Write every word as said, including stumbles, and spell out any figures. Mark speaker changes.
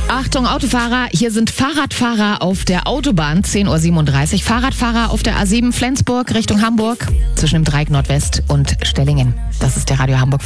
Speaker 1: Achtung, Autofahrer, hier sind Fahrradfahrer auf der Autobahn, zehn Uhr siebenunddreißig. Fahrradfahrer auf der A sieben Flensburg Richtung Hamburg zwischen dem Dreieck Nordwest und Stellingen. Das ist der Radio Hamburg